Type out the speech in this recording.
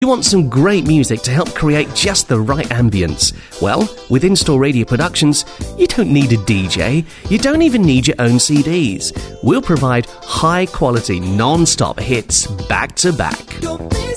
You want some great music to help create just the right ambience? Well, with In-Store Radio Productions, you don't need a DJ. You don't even need your own CDs. We'll provide high-quality, non-stop hits back to back.